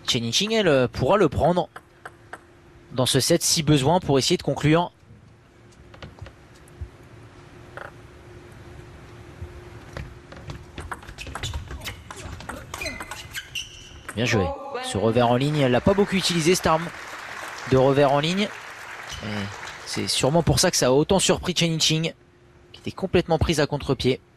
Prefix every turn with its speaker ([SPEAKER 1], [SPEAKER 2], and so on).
[SPEAKER 1] Chen Yingqing, elle pourra le prendre dans ce set si besoin pour essayer de conclure. Bien joué. Ce revers en ligne, elle l'a pas beaucoup utilisé cette arme de revers en ligne. C'est sûrement pour ça que ça a autant surpris Chen Yingqing, qui était complètement prise à contre-pied.